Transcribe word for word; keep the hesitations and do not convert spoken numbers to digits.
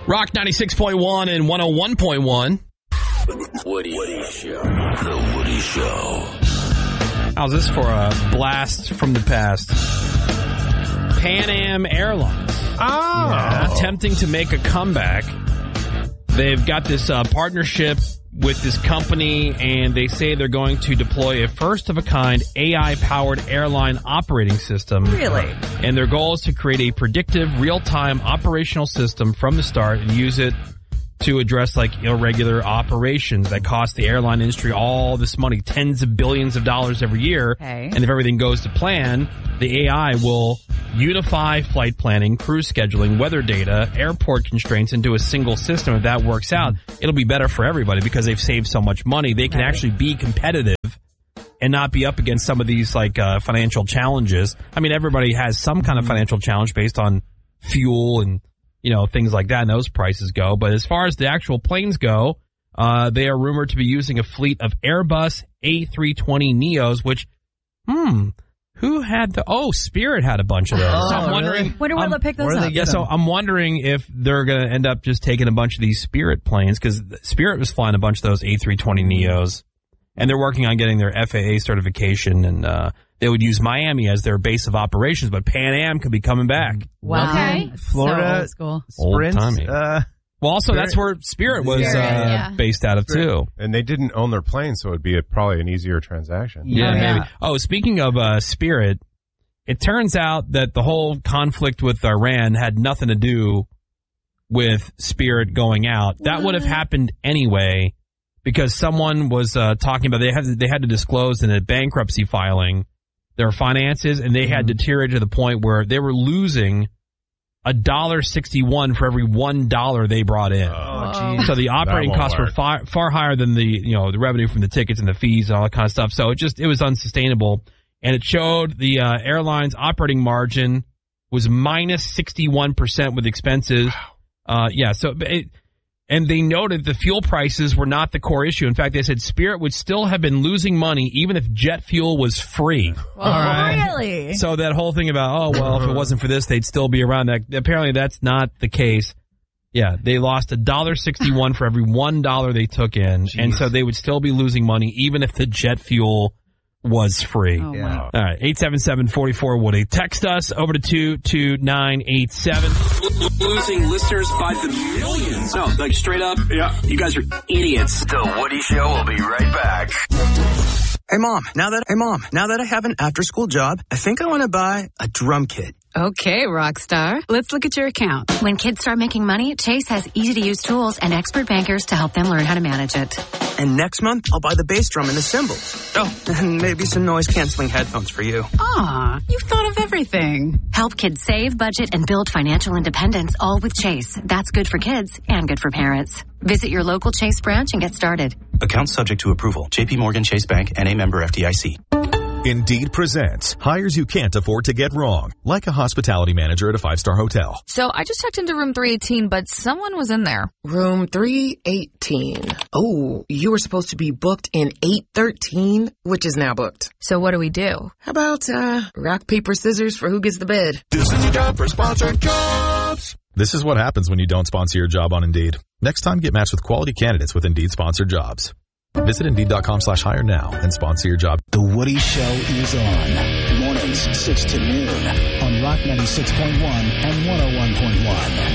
Rock ninety-six point one and one oh one point one. Woody, Woody Show. The Woody Show. How's this for a blast from the past? Pan Am Airlines. Oh. Yeah, attempting to make a comeback. They've got this uh, partnership with this company, and they say they're going to deploy a first-of-a-kind A I-powered airline operating system. Really? And their goal is to create a predictive, real-time operational system from the start and use it to address, like, irregular operations that cost the airline industry all this money, tens of billions of dollars every year. Okay. And if everything goes to plan, the A I will unify flight planning, crew scheduling, weather data, airport constraints into a single system. If that works out, it'll be better for everybody because they've saved so much money. They can right. actually be competitive and not be up against some of these, like, uh, financial challenges. I mean, everybody has some kind of financial challenge based on fuel and, you know, things like that, and those prices go. But as far as the actual planes go, uh, they are rumored to be using a fleet of Airbus A three twenty neos, which, hmm, who had the, oh, Spirit had a bunch of those. Oh, so I'm wondering. really? Wonder where um, they'll pick those up. Yeah, so I'm wondering if they're going to end up just taking a bunch of these Spirit planes, because Spirit was flying a bunch of those A three twenty neos, and they're working on getting their F A A certification, and uh, they would use Miami as their base of operations, but Pan Am could be coming back. Wow. Okay. Florida, so old school. Sprint. Old-timey. Uh, Well, also, that's where Spirit was Spirit, uh, yeah. based out of, too. and they didn't own their plane, so it would be a, probably an easier transaction. Yeah, Oh, yeah. maybe. Oh, speaking of uh, Spirit, it turns out that the whole conflict with Iran had nothing to do with Spirit going out. That would have happened anyway, because someone was uh, talking about they had they had to disclose in a bankruptcy filing their finances, and they had deteriorated to the point where they were losing a dollar sixty-one for every one dollar they brought in. Oh, So the operating That won't costs were work. far far higher than the you know the revenue from the tickets and the fees and all that kind of stuff. So it just it was unsustainable, and it showed the uh, airline's operating margin was minus sixty-one percent with expenses. Uh, yeah, so it, and they noted the fuel prices were not the core issue. In fact, they said Spirit would still have been losing money even if jet fuel was free. All right. Really? So that whole thing about, oh, well, if it wasn't for this, they'd still be around. That apparently that's not the case. Yeah, they lost a dollar sixty-one for every one dollar they took in, Jeez. and so they would still be losing money even if the jet fuel was free. Oh, Yeah. wow. All right, eight seven seven, four four, Woody. Text us over to two two nine eight seven. Losing listeners by the millions. No, like straight up, yeah. You guys are idiots. The Woody Show will be right back. Hey mom, now that hey mom, now that I have an after-school job, I think I want to buy a drum kit. Okay, Rockstar. Let's look at your account. When kids start making money, Chase has easy-to-use tools and expert bankers to help them learn how to manage it. And next month, I'll buy the bass drum and the cymbals. Oh, and maybe some noise-canceling headphones for you. Aw, you've thought of everything. Help kids save, budget, and build financial independence, all with Chase. That's good for kids and good for parents. Visit your local Chase branch and get started. Account subject to approval. J P Morgan Chase Bank and a member F D I C. Indeed presents hires you can't afford to get wrong, like a hospitality manager at a five-star hotel. So I just checked into room three eighteen, but someone was in there. Room three eighteen. Oh, you were supposed to be booked in eight thirteen, which is now booked. So what do we do? How about, uh, rock, paper, scissors for who gets the bed? This is your job for sponsored jobs. This is what happens when you don't sponsor your job on Indeed. Next time, get matched with quality candidates with Indeed sponsored jobs. Visit Indeed.com slash hire now and sponsor your job. The Woody Show is on. Mornings, six to noon on Rock ninety-six point one and one oh one point one.